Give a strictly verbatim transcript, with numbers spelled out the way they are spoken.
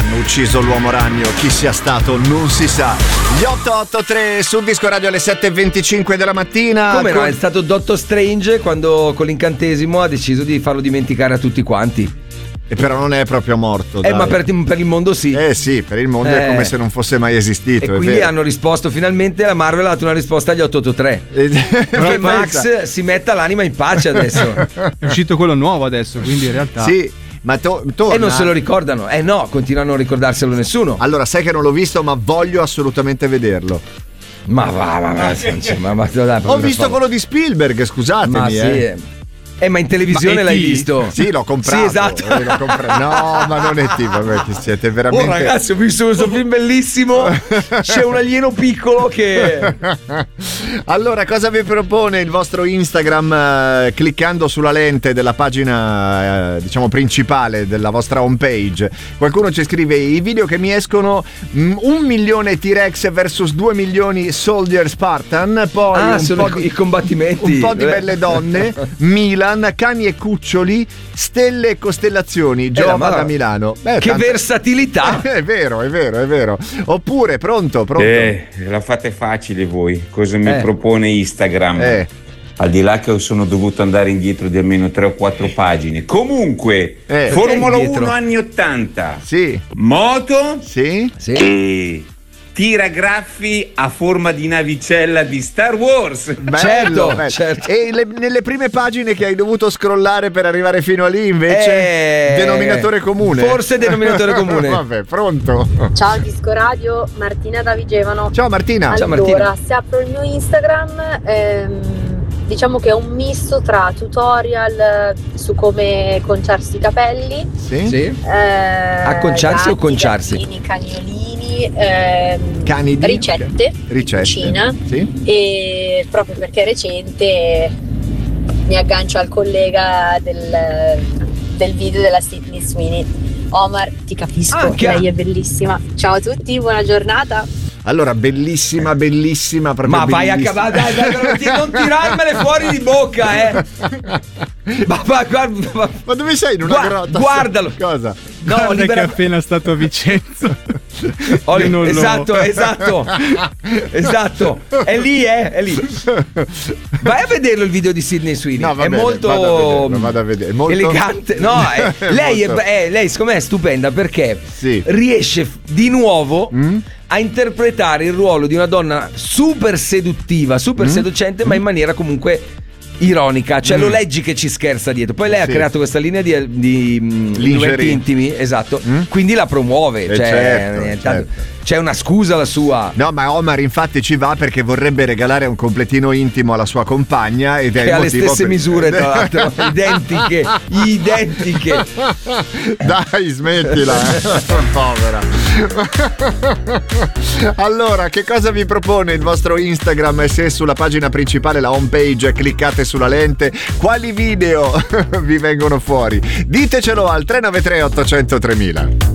hanno ucciso l'uomo ragno, chi sia stato non si sa. Gli otto otto tre su Disco Radio alle sette e venticinque della mattina. Come no, con... è stato Doctor Strange quando con l'incantesimo ha deciso di farlo dimenticare a tutti quanti. E però non è proprio morto. Eh, dai. ma per, per il mondo sì. Eh sì, per il mondo eh. è come se non fosse mai esistito. E è quindi vero. hanno risposto finalmente, la Marvel ha dato una risposta agli otto otto tre. Che Max si metta l'anima in pace adesso. È uscito quello nuovo adesso, quindi in realtà. Sì, ma to- torna. E non se lo ricordano. Eh no, continuano a non ricordarselo nessuno. Allora, sai che non l'ho visto, ma voglio assolutamente vederlo. Ma va, ma va. ma, ma, dai, Ho visto quello di Spielberg, scusatemi. Ma sì. Eh. Eh, ma in televisione ma l'hai E T? visto? Sì, l'ho comprato. Sì, esatto. eh, l'ho comprato. No, ma non è T, vabbè, che siete veramente. Oh ragazzi, ho visto questo film bellissimo. C'è un alieno piccolo che. Allora, cosa vi propone il vostro Instagram eh, cliccando sulla lente della pagina eh, diciamo principale della vostra homepage? Qualcuno ci scrive: i video che mi escono mh, un milione T-Rex versus due milioni Soldier Spartan, poi Ah, un sono po' i, di, i combattimenti. un po' di Eh. belle donne, Milan, cani e cuccioli, stelle e costellazioni, Giova ma- da Milano. Beh, Che tanta- versatilità. È vero, è vero, è vero. Oppure, pronto, pronto. Eh, la fate facile voi. Cosa mi Eh. propone Instagram? Eh. Al di là che sono dovuto andare indietro di almeno tre o quattro pagine. Comunque, Eh. Formula Perché indietro? uno anni ottanta. Sì, Moto sì. Sì. e tiragraffi a forma di navicella di Star Wars. Bello, Certo, bello. certo. E le- nelle prime pagine che hai dovuto scrollare per arrivare fino a lì, invece, Eh, denominatore comune. forse denominatore comune. Vabbè, pronto. Ciao Disco Radio, Martina da Vigevano. Ciao Martina. Ciao, Allora, Martina. se apro il mio Instagram, ehm, diciamo che è un misto tra tutorial su come conciarsi i capelli, Sì? Sì. eh, Acconciarsi o gatti, conciarsi? gattini, cagnolini, ehm, Cani di ricette, Ricette. cucina, Sì. e proprio perché è recente mi aggancio al collega del, del video della Sydney Sweeney. Omar, ti capisco, Anche- lei è bellissima. Ciao a tutti, buona giornata. Allora, bellissima, bellissima, proprio Ma vai a bellissima. cavare, dai, dai, non ti- non tirarmele fuori di bocca, eh. Ma, ma, guarda, ma- Ma dove sei? In una Gua- grotta? guardalo. Cosa? no, Guarda libera- che è appena stato a Vicenza. Oli- Io non lo- esatto, esatto, esatto. È lì, eh, è lì. Vai a vederlo il video di Sydney Sweeney. No, va è bene, molto vado a vederlo, vado a vedere. È molto- elegante. No, è- lei, Molto. è, è- lei secondo me è stupenda perché Sì. riesce f- di nuovo Mm? a interpretare il ruolo di una donna super seduttiva, super Mm? seducente, ma in maniera comunque ironica, cioè Mm. lo leggi che ci scherza dietro. Poi lei ha Sì. creato questa linea di, di mm, Lingerie. indumenti intimi, esatto, Mm? quindi la promuove, Eh, cioè, certo, eh, certo. c'è una scusa la sua. No, ma Omar infatti ci va perché vorrebbe regalare un completino intimo alla sua compagna ed è Che il ha le motivo stesse per- misure, tra l'altro, identiche, identiche. Dai, smettila, eh. Povera. Allora, che cosa vi propone il vostro Instagram? E se sulla pagina principale, la homepage, cliccate sulla lente, quali video vi vengono fuori? Ditecelo al tre nove tre otto zero zero tremila.